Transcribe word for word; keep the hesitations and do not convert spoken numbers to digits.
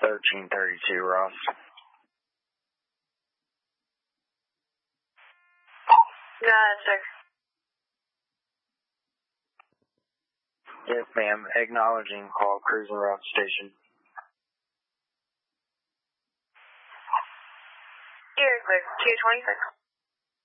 thirteen thirty-two, Ross. Got it, sir. Yes, ma'am. Acknowledging call, cruising around station. You're clear. two twenty-six.